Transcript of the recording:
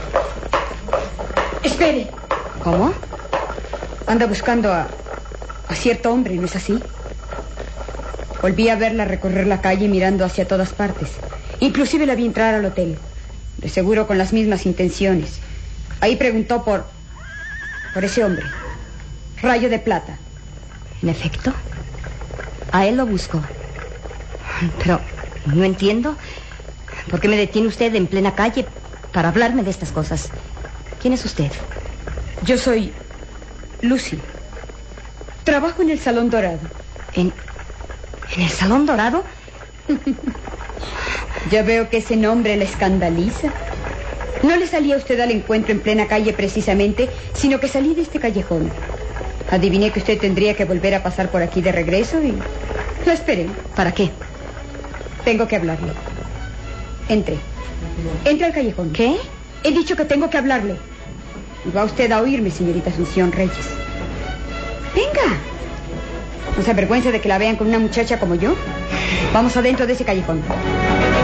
Espere. ¿Cómo? Anda buscando a cierto hombre, ¿no es así? Volví a verla recorrer la calle mirando hacia todas partes. Inclusive la vi entrar al hotel. De seguro con las mismas intenciones. Ahí preguntó por ese hombre. Rayo de Plata. En efecto, a él lo busco. Pero no entiendo por qué me detiene usted en plena calle para hablarme de estas cosas. ¿Quién es usted? Yo soy Lucy. Trabajo en el Salón Dorado. ¿En el Salón Dorado? Ya veo que ese nombre la escandaliza. No le salía a usted al encuentro en plena calle precisamente, sino que salí de este callejón. Adiviné que usted tendría que volver a pasar por aquí de regreso y la esperé. ¿Para qué? Tengo que hablarle. Entre. Entre al callejón. ¿Qué? He dicho que tengo que hablarle. Y va usted a oírme, señorita Asunción Reyes. Venga. ¿No se avergüenza de que la vean con una muchacha como yo? Vamos adentro de ese callejón.